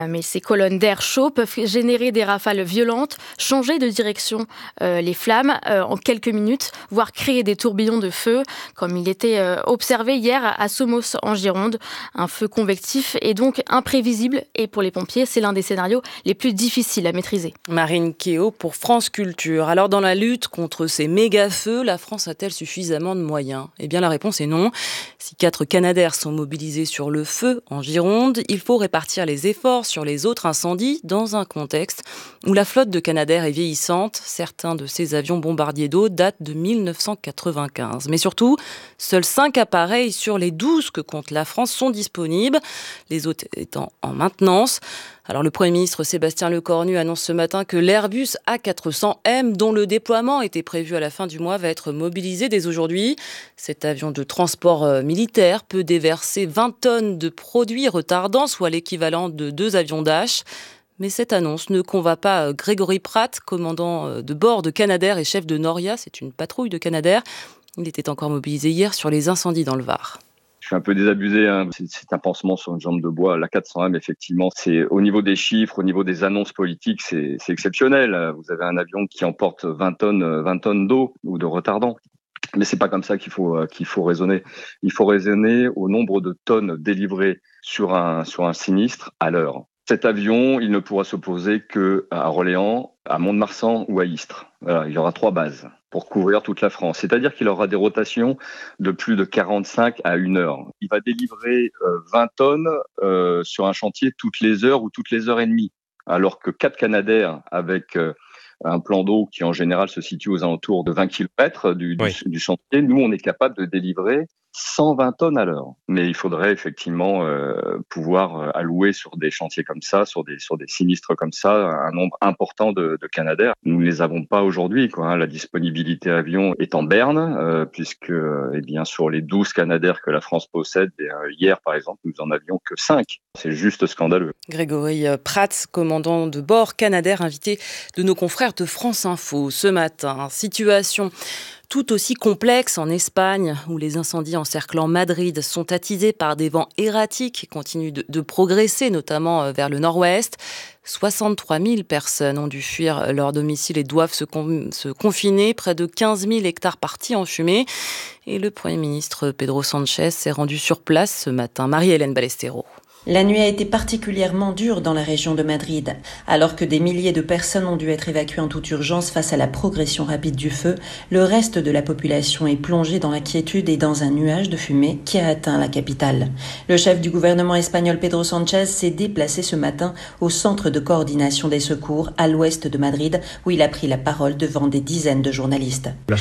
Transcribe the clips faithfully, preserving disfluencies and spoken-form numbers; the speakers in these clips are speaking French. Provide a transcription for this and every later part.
Mais ces colonnes d'air chaud peuvent générer des rafales violentes, changer de direction euh, les flammes euh, en quelques minutes, voire créer des tourbillons de feu, comme il était euh, observé hier à Somos en Gironde. Un feu convectif est donc imprévisible et pour les pompiers, c'est l'un des scénarios les plus difficiles à maîtriser. Marine Kéo pour France Culture. Alors dans la lutte contre ces méga-feux, la France a-t-elle suffisamment de moyens ? Eh bien la réponse est non. Si quatre Canadair sont mobilisés sur le feu en Gironde, il faut répartir les efforts sur les autres incendies dans un contexte où la flotte de Canadair est vieillissante. Certains de ces avions bombardiers d'eau datent de mille neuf cent quatre-vingt-quinze. Mais surtout, seuls cinq appareils sur les douze que compte la France sont disponibles, les autres étant en maintenance. Alors le Premier ministre Sébastien Lecornu annonce ce matin que l'Airbus A quatre cents M, dont le déploiement était prévu à la fin du mois, va être mobilisé dès aujourd'hui. Cet avion de transport militaire peut déverser vingt tonnes de produits retardants, soit l'équivalent de deux avions Dash. Mais cette annonce ne convainc pas Grégory Pratt, commandant de bord de Canadair et chef de Noria, c'est une patrouille de Canadair. Il était encore mobilisé hier sur les incendies dans le Var. Je suis un peu désabusé, hein. c'est, c'est un pansement sur une jambe de bois. La quatre cents M, effectivement, c'est au niveau des chiffres, au niveau des annonces politiques, c'est, c'est exceptionnel. Vous avez un avion qui emporte vingt tonnes, vingt tonnes d'eau ou de retardant. Mais c'est pas comme ça qu'il faut qu'il faut raisonner. Il faut raisonner au nombre de tonnes délivrées sur un sur un sinistre à l'heure. Cet avion, il ne pourra s'opposer que à Orléans, à Mont-de-Marsan ou à Istres. Voilà, il y aura trois bases pour couvrir toute la France. C'est-à-dire qu'il aura des rotations de plus de quarante-cinq à une heure. Il va délivrer euh, vingt tonnes euh, sur un chantier toutes les heures ou toutes les heures et demie. Alors que quatre Canadair avec euh, un plan d'eau qui en général se situe aux alentours de vingt kilomètres du, oui. du, du chantier, nous on est capable de délivrer cent vingt tonnes à l'heure. Mais il faudrait effectivement euh, pouvoir allouer sur des chantiers comme ça, sur des sur des sinistres comme ça, un nombre important de, de Canadair. Nous ne les avons pas aujourd'hui, quoi. Hein. La disponibilité avion est en berne, euh, puisque eh bien sur les douze Canadair que la France possède, eh bien, hier par exemple, nous en avions que cinq. C'est juste scandaleux. Grégory Pratt, commandant de bord Canadair, invité de nos confrères de France Info ce matin. Situation tout aussi complexe en Espagne, où les incendies encerclant Madrid sont attisés par des vents erratiques qui continuent de, de progresser, notamment vers le nord-ouest. soixante-trois mille personnes ont dû fuir leur domicile et doivent se, con- se confiner. Près de quinze mille hectares partis en fumée. Et le Premier ministre Pedro Sánchez s'est rendu sur place ce matin. Marie-Hélène Ballesteros. La nuit a été particulièrement dure dans la région de Madrid. Alors que des milliers de personnes ont dû être évacuées en toute urgence face à la progression rapide du feu, le reste de la population est plongé dans l'inquiétude et dans un nuage de fumée qui a atteint la capitale. Le chef du gouvernement espagnol Pedro Sánchez s'est déplacé ce matin au centre de coordination des secours à l'ouest de Madrid, où il a pris la parole devant des dizaines de journalistes. La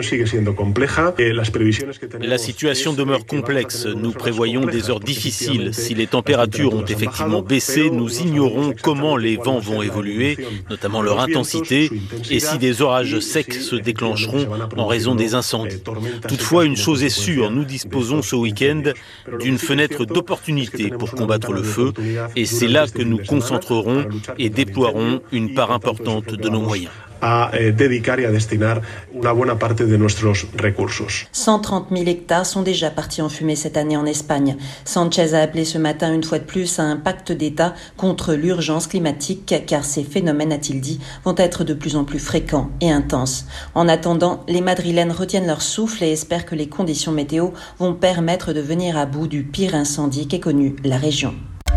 situation demeure complexe. Nous prévoyons des heures difficiles. Si les températures Les températures ont effectivement baissé, nous ignorons comment les vents vont évoluer, notamment leur intensité, et si des orages secs se déclencheront en raison des incendies. Toutefois, une chose est sûre, nous disposons ce week-end d'une fenêtre d'opportunité pour combattre le feu, et c'est là que nous concentrerons et déploierons une part importante de nos moyens. a dedicar y a destinar una buena parte de nuestros recursos. cent trente mille hectares sont déjà partis en fumée cette année en Espagne. Sánchez a appelé ce matin une fois de plus à un pacte d'État contre l'urgence climatique, car ces phénomènes, a-t-il dit, vont être de plus en plus fréquents et intenses. En attendant, les Madrilènes retiennent leur souffle et espèrent que les conditions météo vont permettre de venir à bout du pire incendie qu'ait connu la région.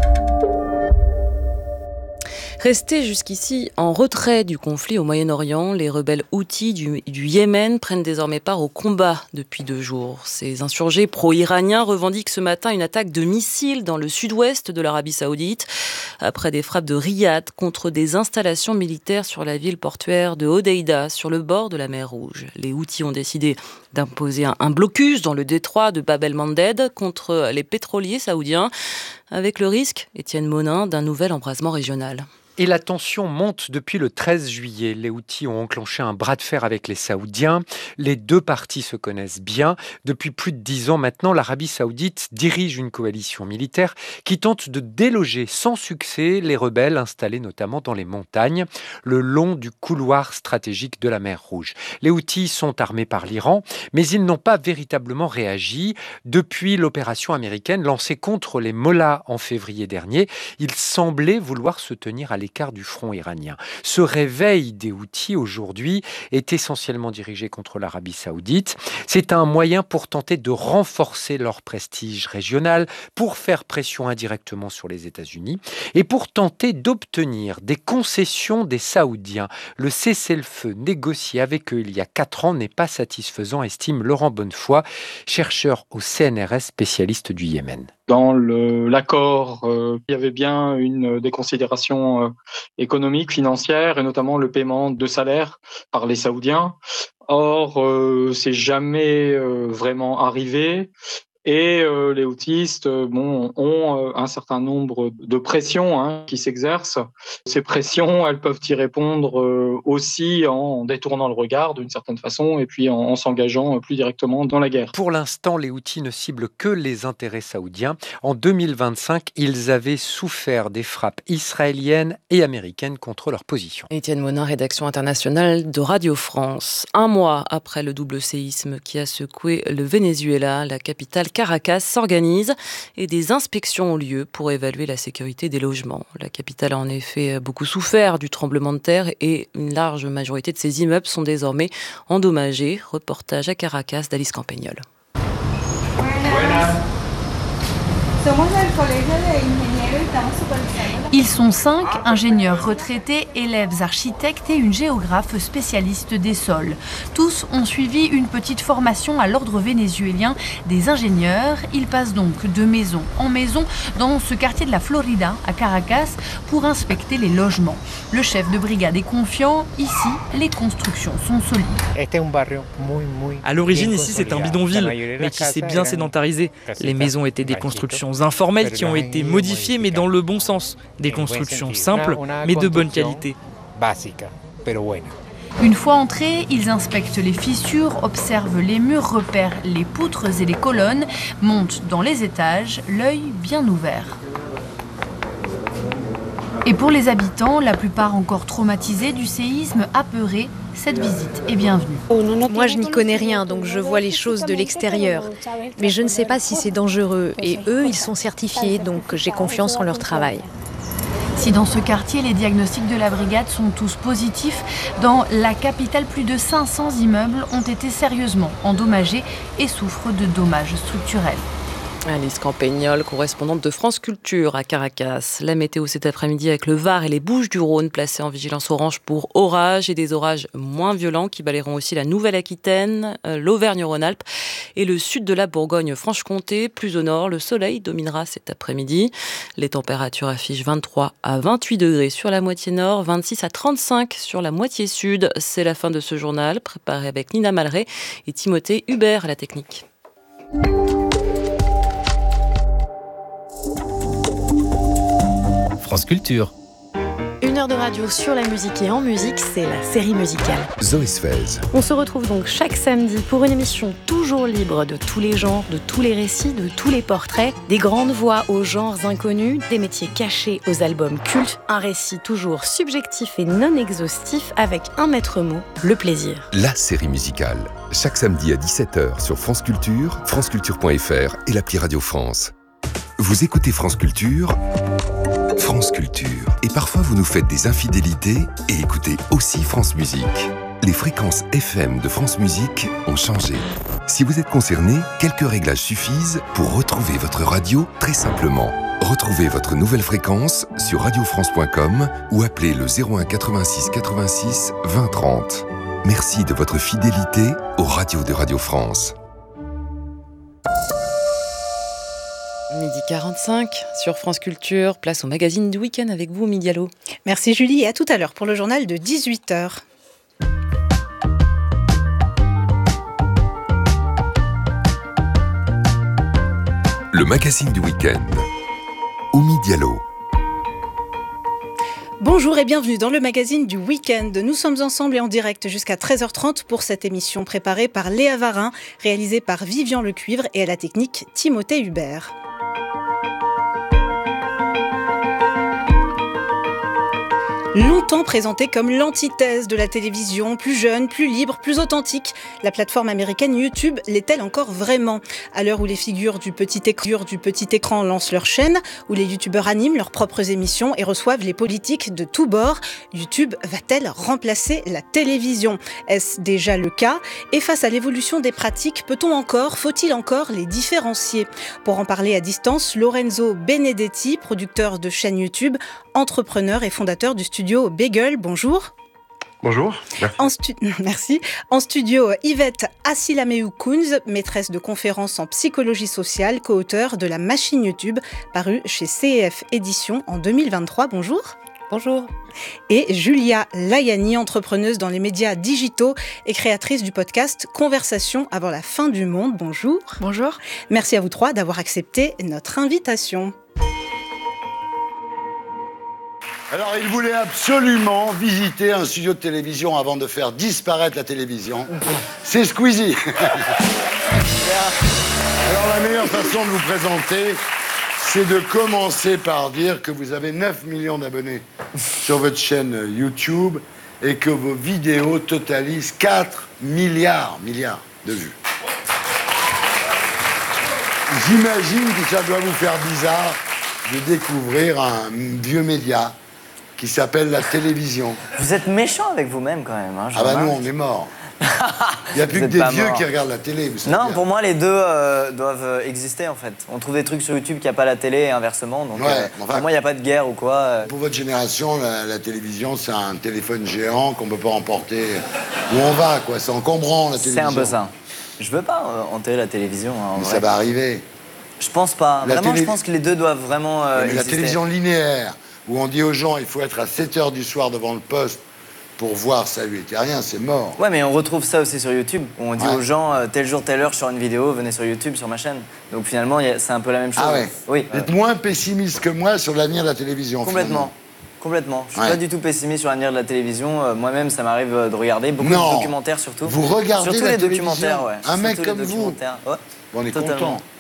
Restés jusqu'ici en retrait du conflit au Moyen-Orient, les rebelles houthis du, du Yémen prennent désormais part au combat depuis deux jours. Ces insurgés pro-iraniens revendiquent ce matin une attaque de missiles dans le sud-ouest de l'Arabie Saoudite, après des frappes de Riyad contre des installations militaires sur la ville portuaire de Hodeïda, sur le bord de la mer Rouge. Les Houthis ont décidé d'imposer un, un blocus dans le détroit de Bab el-Mandeb contre les pétroliers saoudiens, avec le risque, Étienne Monin, d'un nouvel embrasement régional. Et la tension monte depuis le treize juillet. Les Houthis ont enclenché un bras de fer avec les Saoudiens. Les deux parties se connaissent bien. Depuis plus de dix ans maintenant, l'Arabie Saoudite dirige une coalition militaire qui tente de déloger sans succès succès les rebelles installés notamment dans les montagnes, le long du couloir stratégique de la mer Rouge. Les Houthis sont armés par l'Iran, mais ils n'ont pas véritablement réagi. Depuis l'opération américaine lancée contre les mollahs en février dernier, ils semblaient vouloir se tenir à l'écart du front iranien. Ce réveil des Houthis aujourd'hui est essentiellement dirigé contre l'Arabie saoudite. C'est un moyen pour tenter de renforcer leur prestige régional, pour faire pression indirectement sur les États-Unis et pour tenter d'obtenir des concessions des Saoudiens. Le cessez-le-feu négocié avec eux il y a quatre ans n'est pas satisfaisant, estime Laurent Bonnefoy, chercheur au C N R S, spécialiste du Yémen. Dans le, l'accord, euh, il y avait bien une, des considérations euh, économiques, financières, et notamment le paiement de salaires par les Saoudiens. Or, euh, c'est jamais euh, vraiment arrivé. Et euh, les Houthis euh, bon, ont euh, un certain nombre de pressions hein, qui s'exercent. Ces pressions, elles peuvent y répondre euh, aussi en détournant le regard d'une certaine façon et puis en, en s'engageant plus directement dans la guerre. Pour l'instant, les Houthis ne ciblent que les intérêts saoudiens. En deux mille vingt-cinq, ils avaient souffert des frappes israéliennes et américaines contre leur position. Étienne Monin, rédaction internationale de Radio France. Un mois après le double séisme qui a secoué le Venezuela, la capitale Caracas s'organise et des inspections ont lieu pour évaluer la sécurité des logements. La capitale a en effet beaucoup souffert du tremblement de terre et une large majorité de ses immeubles sont désormais endommagés. Reportage à Caracas d'Alice Campagnol. Ils sont cinq, ingénieurs retraités, élèves architectes et une géographe spécialiste des sols. Tous ont suivi une petite formation à l'ordre vénézuélien des ingénieurs. Ils passent donc de maison en maison dans ce quartier de la Florida, à Caracas, pour inspecter les logements. Le chef de brigade est confiant. Ici, les constructions sont solides. À l'origine, ici, c'est un bidonville, mais qui s'est bien sédentarisé. Les maisons étaient des constructions informelles qui ont été modifiées, mais dans le bon sens. Des constructions simples, mais de bonne qualité. Une fois entrés, ils inspectent les fissures, observent les murs, repèrent les poutres et les colonnes, montent dans les étages, l'œil bien ouvert. Et pour les habitants, la plupart encore traumatisés du séisme, apeurés, cette visite est bienvenue. Moi, je n'y connais rien, donc je vois les choses de l'extérieur. Mais je ne sais pas si c'est dangereux. Et eux, ils sont certifiés, donc j'ai confiance en leur travail. Si dans ce quartier, les diagnostics de la brigade sont tous positifs, dans la capitale, plus de cinq cents immeubles ont été sérieusement endommagés et souffrent de dommages structurels. Alice Campagnol, correspondante de France Culture à Caracas. La météo cet après-midi avec le Var et les Bouches-du-Rhône placés en vigilance orange pour orage et des orages moins violents qui balayeront aussi la Nouvelle-Aquitaine, l'Auvergne-Rhône-Alpes et le sud de la Bourgogne-Franche-Comté. Plus au nord, le soleil dominera cet après-midi. Les températures affichent vingt-trois à vingt-huit degrés sur la moitié nord, vingt-six à trente-cinq sur la moitié sud. C'est la fin de ce journal, préparé avec Nina Malray et Timothée Hubert à la technique. France Culture. Une heure de radio sur la musique et en musique, c'est la série musicale. Zoé Sfez. On se retrouve donc chaque samedi pour une émission toujours libre de tous les genres, de tous les récits, de tous les portraits, des grandes voix aux genres inconnus, des métiers cachés aux albums cultes, un récit toujours subjectif et non exhaustif avec un maître mot, le plaisir. La série musicale. Chaque samedi à dix-sept heures sur France Culture, franceculture point f r et l'appli Radio France. Vous écoutez France Culture, France Culture. Et parfois vous nous faites des infidélités et écoutez aussi France Musique. Les fréquences F M de France Musique ont changé. Si vous êtes concerné, quelques réglages suffisent pour retrouver votre radio très simplement. Retrouvez votre nouvelle fréquence sur radio france point com ou appelez le zéro un quatre-vingt-six quatre-vingt-six vingt trente. Merci de votre fidélité aux radios de Radio France. midi quarante-cinq sur France Culture, place au magazine du week-end avec vous, Midialo. Merci Julie et à tout à l'heure pour le journal de dix-huit heures. Le magazine du week-end. Oumi Diallo. Bonjour et bienvenue dans le magazine du week-end. Nous sommes ensemble et en direct jusqu'à treize heures trente pour cette émission préparée par Léa Varin, réalisée par Vivian Lecuivre et à la technique Timothée Hubert. Longtemps présentée comme l'antithèse de la télévision, plus jeune, plus libre, plus authentique, la plateforme américaine YouTube l'est-elle encore vraiment ? À l'heure où les figures du petit écran, du petit écran lancent leur chaîne, où les youtubeurs animent leurs propres émissions et reçoivent les politiques de tous bords, YouTube va-t-elle remplacer la télévision ? Est-ce déjà le cas ? Et face à l'évolution des pratiques, peut-on encore, faut-il encore les différencier ? Pour en parler à distance, Lorenzo Benedetti, producteur de chaîne YouTube, entrepreneur et fondateur du studio Bagel. Bonjour. Bonjour. Merci. En, stu- Merci. En studio, Yvette Asilameou-Kounz, maîtresse de conférences en psychologie sociale, co-auteure de La Machine YouTube, parue chez C F Éditions en deux mille vingt-trois. Bonjour. Bonjour. Et Julia Layani, entrepreneuse dans les médias digitaux et créatrice du podcast Conversation avant la fin du monde. Bonjour. Bonjour. Merci à vous trois d'avoir accepté notre invitation. Alors, il voulait absolument visiter un studio de télévision avant de faire disparaître la télévision. C'est Squeezie. Alors, la meilleure façon de vous présenter, c'est de commencer par dire que vous avez neuf millions d'abonnés sur votre chaîne YouTube et que vos vidéos totalisent quatre milliards, milliards de vues. J'imagine que ça doit vous faire bizarre de découvrir un vieux média qui s'appelle la télévision. Vous êtes méchant avec vous-même quand même. Hein, ah bah nous, on est morts. Il n'y a plus que des vieux mort. qui regardent la télé. Vous non, bien. Pour moi, les deux euh, doivent exister en fait. On trouve des trucs sur YouTube qu'il n'y a pas la télé et inversement. Donc, ouais, euh, enfin, pour moi, il n'y a pas de guerre ou quoi. Euh... Pour votre génération, la, la télévision, c'est un téléphone géant qu'on ne peut pas emporter où on va, quoi. C'est encombrant, la télévision. C'est un peu ça. Je veux pas euh, enterrer la télévision. Hein, Mais vrai. ça va arriver. Je pense pas. La vraiment, télé... je pense que les deux doivent vraiment euh, Mais la télévision linéaire, où on dit aux gens il faut être à sept heures du soir devant le poste pour voir Salut et rien, c'est mort. Ouais, mais on retrouve ça aussi sur YouTube, où on dit ouais. aux gens euh, tel jour, telle heure, je sors une vidéo, venez sur YouTube, sur ma chaîne. Donc finalement, a, c'est un peu la même chose. Ah ouais. Oui. Vous êtes moins pessimiste que moi sur l'avenir de la télévision. Complètement. Finalement. Complètement. Je suis ouais. pas du tout pessimiste sur l'avenir de la télévision. Euh, moi-même, ça m'arrive de regarder beaucoup non. de documentaires surtout. Vous regardez surtout la les télévision. documentaires, ouais. Un surtout mec comme vous. Ouais. Bon, on est Totalement. content.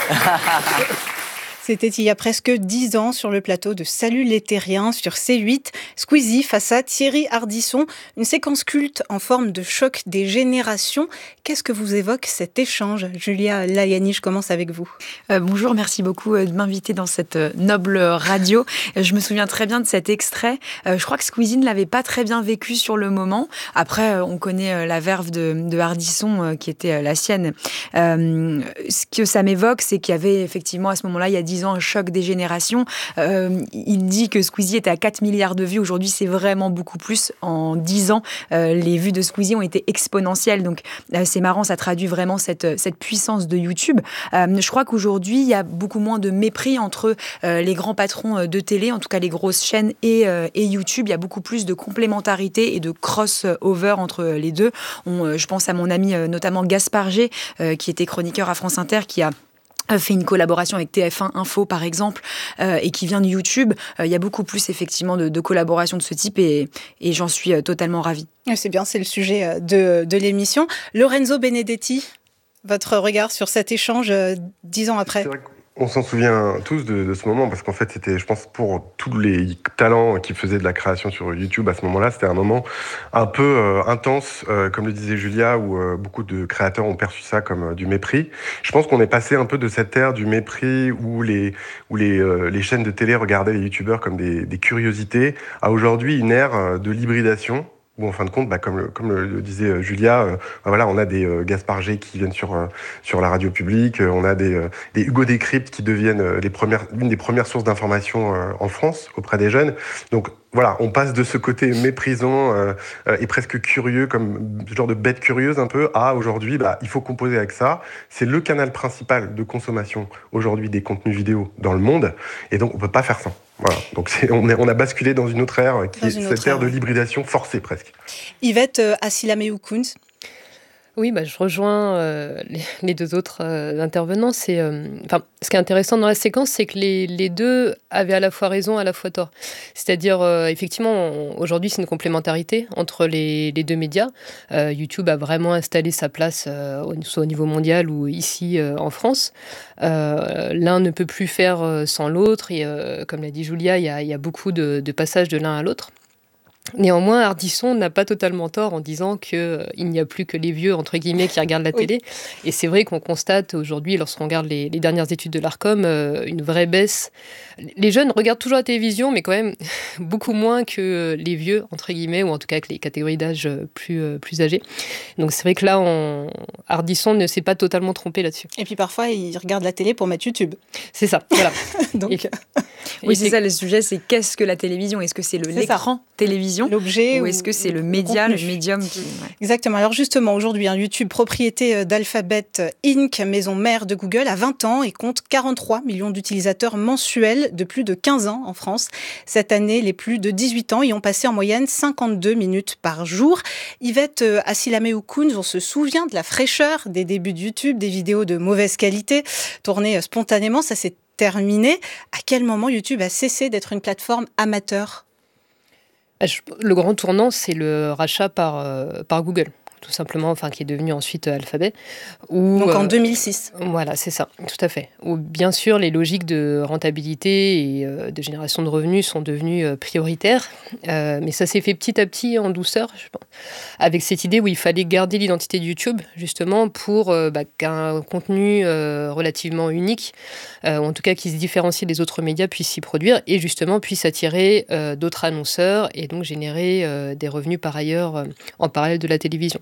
C'était il y a presque dix ans sur le plateau de Salut les Terriens sur C huit. Squeezie face à Thierry Ardisson. Une séquence culte en forme de choc des générations. Qu'est-ce que vous évoque cet échange ? Julia Layani, je commence avec vous. Euh, bonjour, merci beaucoup de m'inviter dans cette noble radio. Je me souviens très bien de cet extrait. Euh, je crois que Squeezie ne l'avait pas très bien vécu sur le moment. Après, on connaît la verve de, de Ardisson qui était la sienne. Euh, ce que ça m'évoque, c'est qu'il y avait effectivement à ce moment-là, il y a dix ans, un choc des générations. Euh, il dit que Squeezie était à quatre milliards de vues. Aujourd'hui, c'est vraiment beaucoup plus. En dix ans, euh, les vues de Squeezie ont été exponentielles. Donc, euh, c'est marrant, ça traduit vraiment cette, cette puissance de YouTube. Euh, je crois qu'aujourd'hui, il y a beaucoup moins de mépris entre euh, les grands patrons de télé, en tout cas les grosses chaînes, et, euh, et YouTube. Il y a beaucoup plus de complémentarité et de cross-over entre les deux. On, euh, je pense à mon ami, euh, notamment Gaspard G, euh, qui était chroniqueur à France Inter, qui a fait une collaboration avec T F un Info, par exemple, euh, et qui vient de YouTube. Il euh, y a beaucoup plus, effectivement, de, de collaborations de ce type et, et j'en suis euh, totalement ravie. C'est bien, c'est le sujet de, de l'émission. Lorenzo Benedetti, votre regard sur cet échange euh, dix ans après ? On s'en souvient tous de, de ce moment parce qu'en fait, c'était, je pense, pour tous les talents qui faisaient de la création sur YouTube à ce moment-là, c'était un moment un peu euh, intense, euh, comme le disait Julia, où euh, beaucoup de créateurs ont perçu ça comme euh, du mépris. Je pense qu'on est passé un peu de cette ère du mépris où les, où les, euh, les chaînes de télé regardaient les YouTubeurs comme des, des curiosités à aujourd'hui une ère euh, de l'hybridation. Où en fin de compte, bah, comme, le, comme le disait Julia, euh, bah, voilà, on a des euh, Gaspard G qui viennent sur, euh, sur la radio publique, euh, on a des, euh, des Hugo Décrypte qui deviennent euh, les premières, l'une des premières sources d'information euh, en France auprès des jeunes. Donc voilà, on passe de ce côté méprisant euh, euh, et presque curieux, comme ce genre de bête curieuse un peu, à aujourd'hui, bah, il faut composer avec ça. C'est le canal principal de consommation aujourd'hui des contenus vidéo dans le monde, et donc on peut pas faire ça. Voilà, donc c'est, on, est, on a basculé dans une autre ère qui dans est cette ère, ère de l'hybridation forcée presque. Yvette euh, Asilameou-Kounz. Oui, bah, je rejoins euh, les, les deux autres euh, intervenants. C'est, euh, enfin, ce qui est intéressant dans la séquence, c'est que les, les deux avaient à la fois raison, à la fois tort. C'est-à-dire, euh, effectivement, on, aujourd'hui, c'est une complémentarité entre les, les deux médias. Euh, YouTube a vraiment installé sa place, euh, soit au niveau mondial ou ici euh, en France. Euh, l'un ne peut plus faire euh, sans l'autre. Et euh, comme l'a dit Julia, il y a, il y a beaucoup de, de passages de l'un à l'autre. Néanmoins, Ardisson n'a pas totalement tort en disant qu'il euh, n'y a plus que les vieux, entre guillemets, qui regardent la oui. télé. Et c'est vrai qu'on constate aujourd'hui, lorsqu'on regarde les, les dernières études de l'Arcom, euh, une vraie baisse. Les jeunes regardent toujours la télévision, mais quand même beaucoup moins que les vieux, entre guillemets, ou en tout cas que les catégories d'âge plus, euh, plus âgées. Donc c'est vrai que là, on... Ardisson ne s'est pas totalement trompé là-dessus. Et puis parfois, ils regardent la télé pour mettre YouTube. C'est ça, voilà. Donc... Et... Oui, c'est, c'est ça le sujet, c'est qu'est-ce que la télévision ? Est-ce que c'est, le, c'est l'écran ça. télévision ? L'objet ou est-ce que c'est le, le média, le, le médium qui... ouais. Exactement. Alors justement, aujourd'hui, un YouTube, propriété d'Alphabet Incorporated, maison mère de Google, a vingt ans et compte quarante-trois millions d'utilisateurs mensuels de plus de quinze ans en France. Cette année, les plus de dix-huit ans y ont passé en moyenne cinquante-deux minutes par jour. Yvette Assilamé-Oukounz, on se souvient de la fraîcheur des débuts de YouTube, des vidéos de mauvaise qualité, tournées spontanément, ça s'est terminé. À quel moment YouTube a cessé d'être une plateforme amateur ? Le grand tournant, c'est le rachat par, euh, par Google, tout simplement, enfin, qui est devenu ensuite euh, Alphabet. Où, Donc en euh, deux mille six. Voilà, c'est ça, tout à fait. Où bien sûr, les logiques de rentabilité et euh, de génération de revenus sont devenues euh, prioritaires, euh, mais ça s'est fait petit à petit en douceur, je pense, avec cette idée où il fallait garder l'identité de YouTube, justement, pour euh, bah, qu'un contenu euh, relativement unique, euh, ou en tout cas qui se différencie des autres médias, puisse s'y produire et justement puisse attirer euh, d'autres annonceurs et donc générer euh, des revenus par ailleurs euh, en parallèle de la télévision.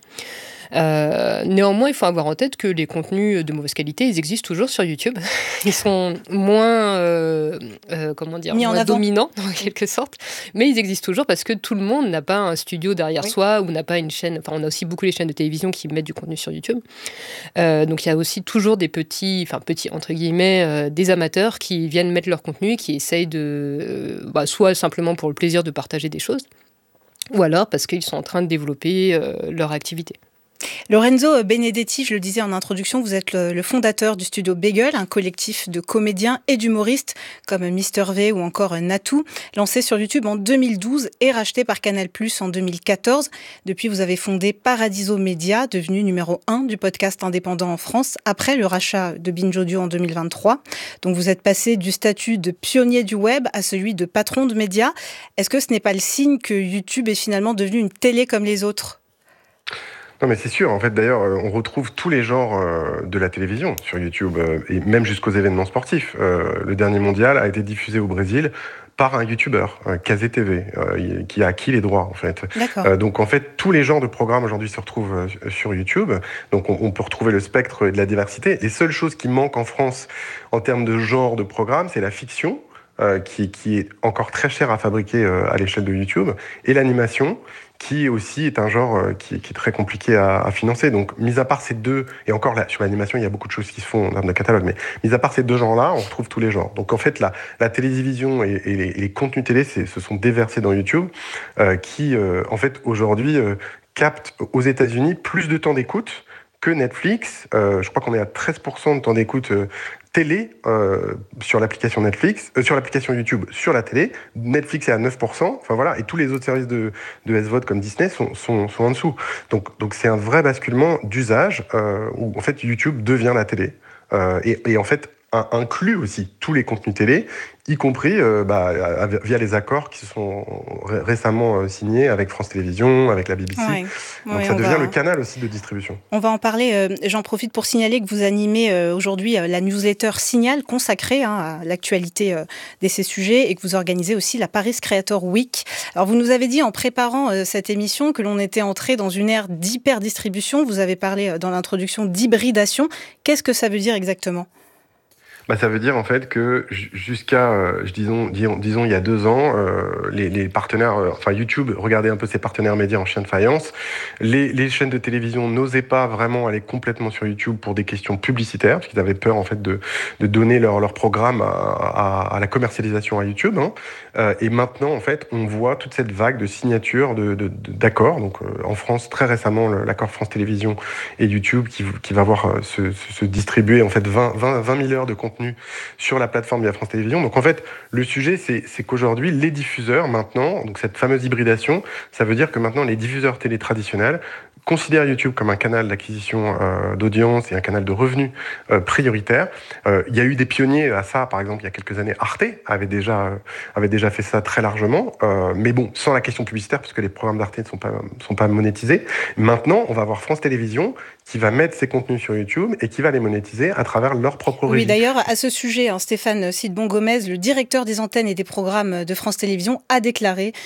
Euh, néanmoins, il faut avoir en tête que les contenus de mauvaise qualité, ils existent toujours sur YouTube. Ils sont moins, euh, euh, comment dire, moins dominants, en quelque sorte, mais ils existent toujours parce que tout le monde n'a pas un studio derrière oui. soi ou n'a pas une chaîne. Enfin, on a aussi beaucoup les chaînes de télévision qui mettent du contenu sur YouTube. Euh, donc, il y a aussi toujours des petits, enfin petits entre guillemets, euh, des amateurs qui viennent mettre leur contenu, qui essayent de, euh, bah, soit simplement pour le plaisir de partager des choses, ou alors parce qu'ils sont en train de développer euh, leur activité. Lorenzo Benedetti, je le disais en introduction, vous êtes le, le fondateur du studio Bagel, un collectif de comédiens et d'humoristes comme Mister V ou encore Natou, lancé sur YouTube en deux mille douze et racheté par Canal plus en deux mille quatorze. Depuis, vous avez fondé Paradiso Media, devenu numéro un du podcast indépendant en France, après le rachat de Binge Audio en deux mille vingt-trois. Donc vous êtes passé du statut de pionnier du web à celui de patron de médias. Est-ce que ce n'est pas le signe que YouTube est finalement devenu une télé comme les autres ? Non mais c'est sûr, en fait d'ailleurs on retrouve tous les genres euh, de la télévision sur YouTube, euh, et même jusqu'aux événements sportifs. Euh, le dernier mondial a été diffusé au Brésil par un youtubeur, euh, Kazé T V, euh, qui a acquis les droits en fait. Euh, donc en fait tous les genres de programmes aujourd'hui se retrouvent euh, sur YouTube, donc on, on peut retrouver le spectre de la diversité. Les seules choses qui manquent en France en termes de genre de programme, c'est la fiction, euh, qui, qui est encore très chère à fabriquer euh, à l'échelle de YouTube, et l'animation, qui aussi est un genre euh, qui, qui est très compliqué à, à financer. Donc, mis à part ces deux, et encore là, sur l'animation, il y a beaucoup de choses qui se font en termes de catalogue, mais mis à part ces deux genres-là, on retrouve tous les genres. Donc, en fait, la, la télévision et, et, les, et les contenus télé c'est, se sont déversés dans YouTube, euh, qui, euh, en fait, aujourd'hui, euh, captent aux États-Unis plus de temps d'écoute que Netflix. Euh, je crois qu'on est à treize pour cent de temps d'écoute euh, télé euh, sur l'application Netflix, euh, sur l'application YouTube, sur la télé. Netflix est à neuf pour cent. Enfin voilà, et tous les autres services de, de S V O D comme Disney sont, sont, sont en dessous. Donc, donc c'est un vrai basculement d'usage euh, où en fait YouTube devient la télé euh, et, et en fait inclut aussi tous les contenus télé, y compris euh, bah, via les accords qui se sont ré- récemment euh, signés avec France Télévisions, avec la B B C. Ouais, Donc ouais, ça devient va... le canal aussi de distribution. On va en parler. Euh, j'en profite pour signaler que vous animez euh, aujourd'hui euh, la newsletter Signal, consacrée hein, à l'actualité euh, de ces sujets, et que vous organisez aussi la Paris Creator Week. Alors vous nous avez dit en préparant euh, cette émission que l'on était entré dans une ère d'hyper-distribution. Vous avez parlé euh, dans l'introduction d'hybridation. Qu'est-ce que ça veut dire exactement ? Bah, ça veut dire en fait que jusqu'à, euh, disons, disons, disons, il y a deux ans, euh, les, les partenaires, euh, enfin YouTube, regardez un peu ses partenaires médias en chien de faïence. Les, les chaînes de télévision n'osaient pas vraiment aller complètement sur YouTube pour des questions publicitaires, parce qu'ils avaient peur en fait de, de donner leur, leur programme à, à, à la commercialisation à YouTube. Hein. Euh, et maintenant, en fait, on voit toute cette vague de signatures de, de, de, d'accords. Donc, euh, en France, très récemment, le, l'accord France Télévisions et YouTube qui, qui va voir euh, se, se distribuer en fait vingt, vingt, vingt mille heures de contenu sur la plateforme via France Télévisions. Donc en fait, le sujet, c'est, c'est qu'aujourd'hui, les diffuseurs, maintenant, donc cette fameuse hybridation, ça veut dire que maintenant, les diffuseurs télé traditionnels considèrent YouTube comme un canal d'acquisition euh, d'audience et un canal de revenus euh, prioritaire. Euh, il y a eu des pionniers à ça, par exemple, il y a quelques années, Arte avait déjà, euh, avait déjà fait ça très largement, euh, mais bon, sans la question publicitaire, parce que les programmes d'Arte ne sont pas, sont pas monétisés. Maintenant, on va avoir France Télévisions qui va mettre ses contenus sur YouTube et qui va les monétiser à travers leur propre régie. Oui, d'ailleurs, à ce sujet, hein, Stéphane Sidbon-Gomez, le directeur des antennes et des programmes de France Télévisions, a déclaré